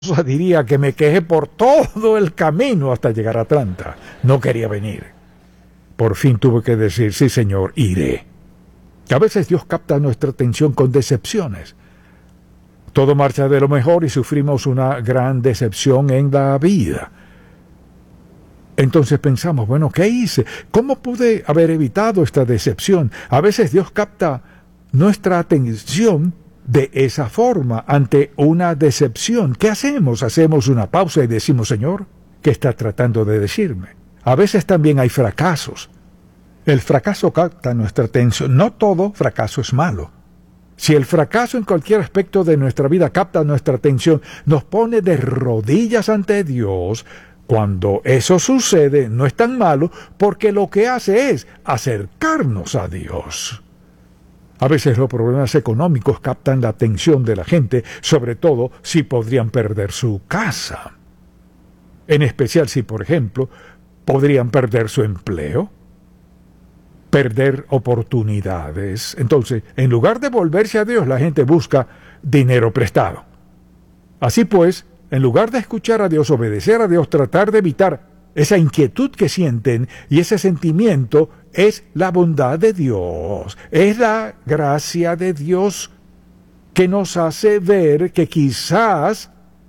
diría que me quejé por todo el camino hasta llegar a Atlanta. No quería venir. Por fin tuve que decir, sí señor, iré. A veces Dios capta nuestra atención con decepciones. Todo marcha de lo mejor y sufrimos una gran decepción en la vida. Entonces pensamos, bueno, ¿qué hice? ¿Cómo pude haber evitado esta decepción? A veces Dios capta nuestra atención de esa forma ante una decepción. ¿Qué hacemos? Hacemos una pausa y decimos, Señor, ¿qué está tratando de decirme? A veces también hay fracasos. El fracaso capta nuestra atención. No todo fracaso es malo. Si el fracaso en cualquier aspecto de nuestra vida capta nuestra atención, nos pone de rodillas ante Dios. Cuando eso sucede, no es tan malo porque lo que hace es acercarnos a Dios. A veces los problemas económicos captan la atención de la gente, sobre todo si podrían perder su casa. En especial si, por ejemplo, podrían perder su empleo, perder oportunidades. Entonces, en lugar de volverse a Dios, la gente busca dinero prestado. Así pues, en lugar de escuchar a Dios, obedecer a Dios, tratar de evitar esa inquietud que sienten, y ese sentimiento es la bondad de Dios, es la gracia de Dios que nos hace ver que quizás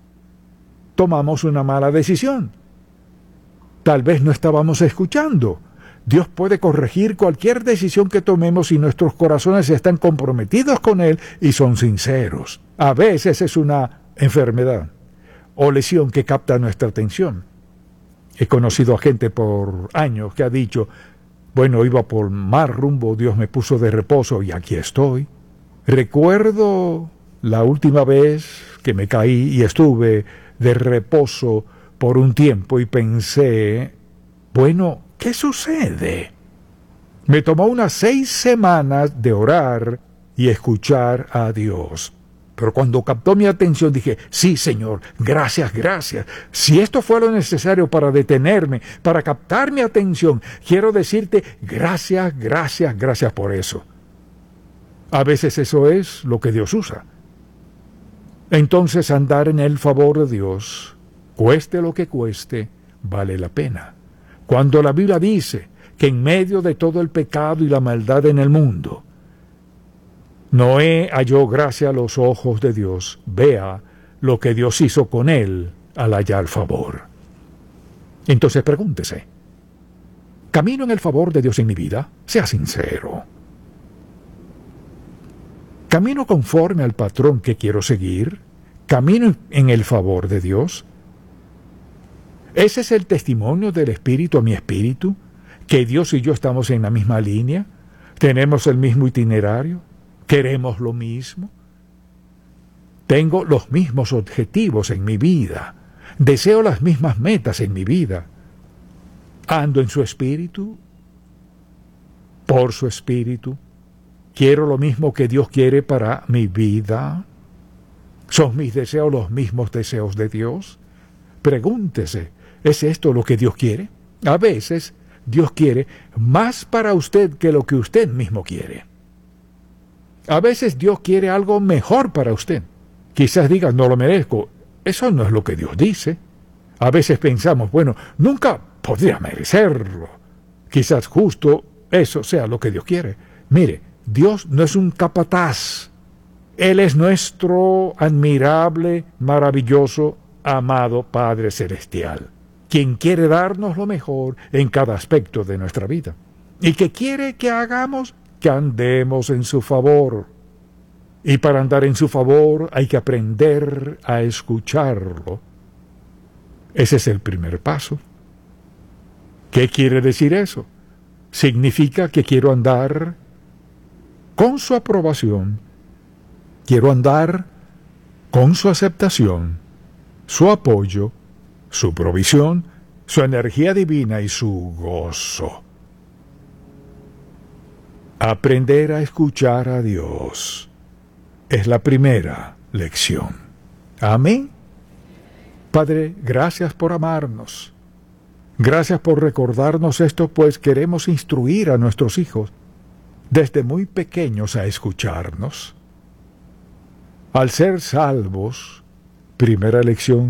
tomamos una mala decisión. Tal vez no estábamos escuchando. Dios puede corregir cualquier decisión que tomemos si nuestros corazones están comprometidos con Él y son sinceros. A veces es una enfermedad o lesión que capta nuestra atención. He conocido a gente por años que ha dicho, bueno, iba por mal rumbo, Dios me puso de reposo y aquí estoy. Recuerdo la última vez que me caí y estuve de reposo por un tiempo y pensé, bueno, ¿qué sucede? Me tomó unas 6 semanas de orar y escuchar a Dios. Pero cuando captó mi atención dije, sí, Señor, gracias, gracias. Si esto fue lo necesario para detenerme, para captar mi atención, quiero decirte gracias, gracias, gracias por eso. A veces eso es lo que Dios usa. Entonces andar en el favor de Dios, cueste lo que cueste, vale la pena. Cuando la Biblia dice que en medio de todo el pecado y la maldad en el mundo, Noé halló gracia a los ojos de Dios. Vea lo que Dios hizo con él al hallar favor. Entonces pregúntese, ¿camino en el favor de Dios en mi vida? Sea sincero. ¿Camino conforme al patrón que quiero seguir? ¿Camino en el favor de Dios? ¿Ese es el testimonio del Espíritu a mi espíritu? ¿Que Dios y yo estamos en la misma línea? ¿Tenemos el mismo itinerario? ¿Queremos lo mismo? Tengo los mismos objetivos en mi vida. Deseo las mismas metas en mi vida. ¿Ando en su espíritu? ¿Por su espíritu? ¿Quiero lo mismo que Dios quiere para mi vida? ¿Son mis deseos los mismos deseos de Dios? Pregúntese, ¿es esto lo que Dios quiere? A veces Dios quiere más para usted que lo que usted mismo quiere. A veces Dios quiere algo mejor para usted. Quizás diga, no lo merezco. Eso no es lo que Dios dice. A veces pensamos, bueno, nunca podría merecerlo. Quizás justo eso sea lo que Dios quiere. Mire, Dios no es un capataz. Él es nuestro admirable, maravilloso, amado Padre Celestial, quien quiere darnos lo mejor en cada aspecto de nuestra vida. ¿Y qué quiere que hagamos? Que andemos en su favor. Y para andar en su favor hay que aprender a escucharlo. Ese es el primer paso. ¿Qué quiere decir eso? Significa que quiero andar con su aprobación, quiero andar con su aceptación, su apoyo, su provisión, su energía divina y su gozo. Aprender a escuchar a Dios es la primera lección. Amén. Padre, gracias por amarnos. Gracias por recordarnos esto, pues queremos instruir a nuestros hijos desde muy pequeños a escucharnos. Al ser salvos, primera lección